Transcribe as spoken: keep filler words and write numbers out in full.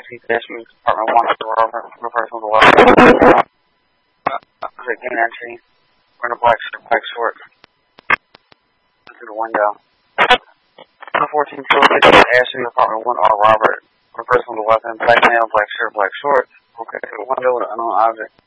T pedestrian, apartment one, the Robert, reverse on the weapon. Gain entry, wearing a black shirt, black short, through the window. The fourteen floor, Ashley, apartment one, R. Robert, reverse on the weapon, black male, black shirt, black shorts, okay, through the window with an unknown object.